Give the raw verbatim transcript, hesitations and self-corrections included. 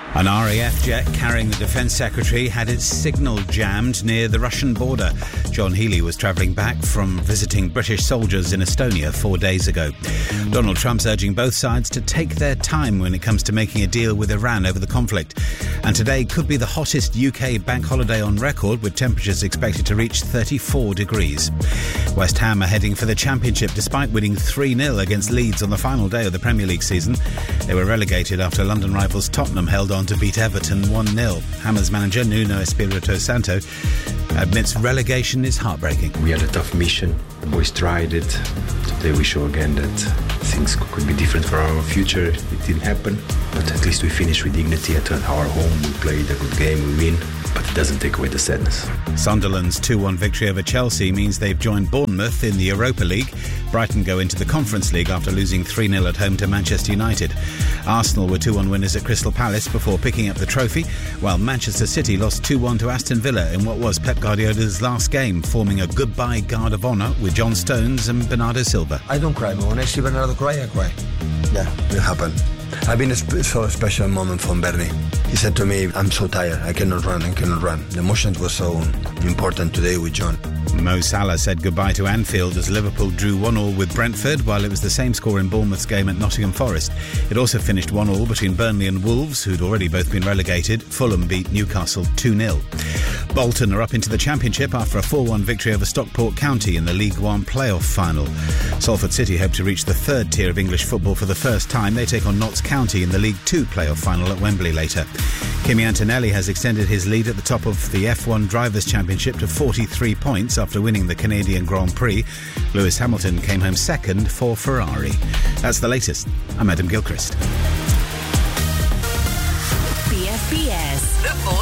An R A F jet carrying the Defence Secretary had its signal jammed near the Russian border. John Healey was travelling back from visiting British soldiers in Estonia four days ago. Donald Trump's urging both sides to take their time when it comes to making a deal with Iran over the conflict. And today could be the hottest U K bank holiday on record, with temperatures expected to reach thirty-four degrees. West Ham are heading for the Championship despite winning three nil against Leeds on the final day of the Premier League season. They were relegated after London rivals Tottenham held on to beat Everton one nil. Hammers manager Nuno Espirito Santo admits relegation is heartbreaking. We had a tough mission. We tried it. Today we show again that things could be different for our future. It didn't happen, but at least we finished with dignity at our home. We played a good game, we win, but it doesn't take away the sadness. Sunderland's two one victory over Chelsea means they've joined Bournemouth in the Europa League. Brighton go into the Conference League after losing three nil at home to Manchester United. Arsenal were two one winners at Crystal Palace before picking up the trophy, while Manchester City lost two one to Aston Villa in what was Pep Guardiola's last game, forming a goodbye guard of honour with John Stones and Bernardo Silva. I don't cry, but when I see Bernardo cry, I cry. Yeah, it happened. I've been a sp- so special moment from Bernie. He said to me, I'm so tired, I cannot run, I cannot run. The emotions were so important today with John. Mo Salah said goodbye to Anfield as Liverpool drew one all with Brentford, while it was the same score in Bournemouth's game at Nottingham Forest. It also finished one all between Burnley and Wolves, who'd already both been relegated. Fulham beat Newcastle two nil. Bolton are up into the Championship after a four one victory over Stockport County in the League One playoff final. Salford City hope to reach the third tier of English football for the first time. They take on Notts County in the League Two playoff final at Wembley later. Kimi Antonelli has extended his lead at the top of the F one Drivers' Championship to forty-three points after winning the Canadian Grand Prix. Lewis Hamilton came home second for Ferrari. That's the latest. I'm Adam Gilchrist. B F B S. The